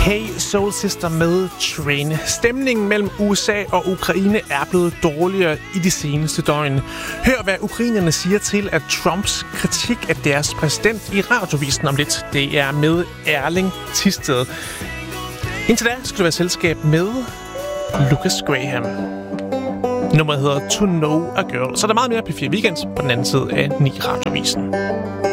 Hey Soul Sister med Train. Stemningen mellem USA og Ukraine er blevet dårligere i de seneste døgn. Hør, hvad ukrainerne siger til, at Trumps kritik af deres præsident i Radiovisen om lidt. Det er med Erling Thisted. Indtil da skal du være selskab med Lucas Graham. Nummeret hedder To Know a Girl. Så er der meget mere P4 Weekend på den anden side af 9 Radiovisen.